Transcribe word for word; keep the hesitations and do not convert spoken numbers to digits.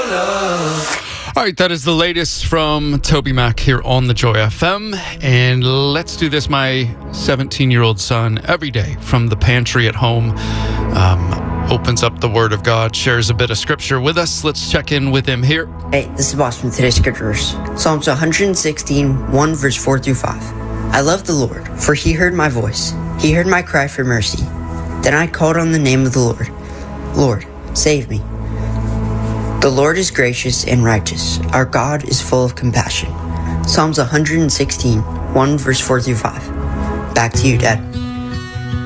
All right, that is the latest from Toby Mac here on the Joy F M. And let's do this. My seventeen-year-old son, every day from the pantry at home, um, opens up the Word of God, shares a bit of Scripture with us. Let's check in with him here. Hey, this is Boss from today's Scriptures. Psalms one sixteen, one verse four through five. I love the Lord, for he heard my voice. He heard my cry for mercy. Then I called on the name of the Lord. Lord, save me. The Lord is gracious and righteous. Our God is full of compassion. Psalms one sixteen, one verse four through five. Back to you, Dad.